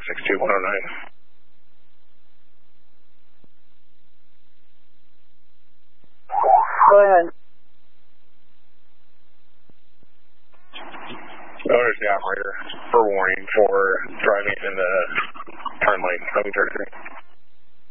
62109. Go ahead. There's the operator for warning for driving in the turn lane, coming 33.